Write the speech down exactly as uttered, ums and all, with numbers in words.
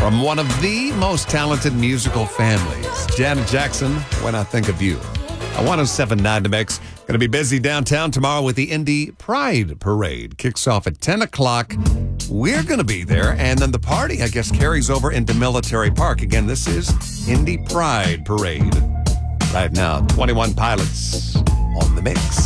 from one of the most talented musical families, Janet Jackson, When I Think of You. A one oh seven point nine The Mix. Going to be busy downtown tomorrow with the Indy Pride Parade. Kicks off at ten o'clock. We're going to be there. And then the party, I guess, carries over into Military Park. Again, this is Indy Pride Parade. Right now, twenty-one Pilots on The Mix.